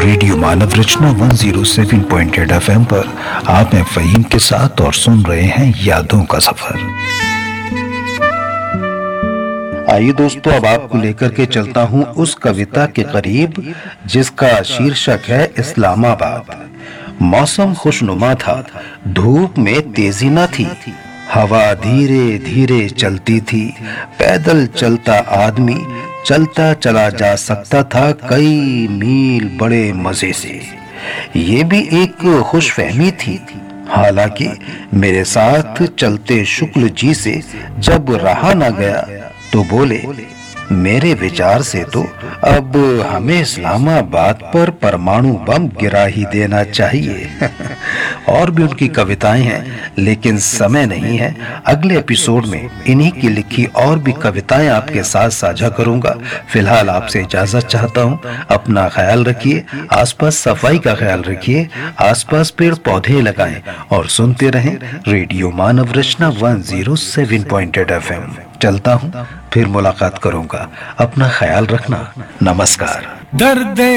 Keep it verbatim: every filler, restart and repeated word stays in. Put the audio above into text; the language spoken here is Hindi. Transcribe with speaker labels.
Speaker 1: रेडियो मानव रचना एक सौ सात पॉइंट आठ एफएम पर आप हैं फ़हीम के साथ और सुन रहे हैं यादों का सफर। आइए दोस्तों, अब आपको लेकर के चलता हूं उस कविता के करीब जिसका शीर्षक है इस्लामाबाद। मौसम खुशनुमा था, धूप में तेजी न थी, हवा धीरे धीरे चलती थी, पैदल चलता आदमी चलता चला जा सकता था कई मील बड़े मजे से। ये भी एक खुशफहमी थी। हालांकि मेरे साथ चलते शुक्ल जी से जब रहा न गया तो बोले, मेरे विचार से तो अब हमें इस्लामाबाद पर परमाणु बम गिरा ही देना चाहिए। और भी उनकी कविताएं हैं, लेकिन समय नहीं है। अगले एपिसोड में इन्हीं की लिखी और भी कविताएं आपके साथ साझा करूंगा। फिलहाल आपसे इजाजत चाहता हूं। अपना ख्याल रखिए, आसपास सफाई का ख्याल रखिए, आसपास पेड़ पौधे लगाएं और सुनते रहें रेडियो मानव रचना एक सौ सात पॉइंट आठ एफएम। चलता हूं, फिर मुलाकात करूंगा। अपना ख्याल रखना। नमस्कार।
Speaker 2: दर्द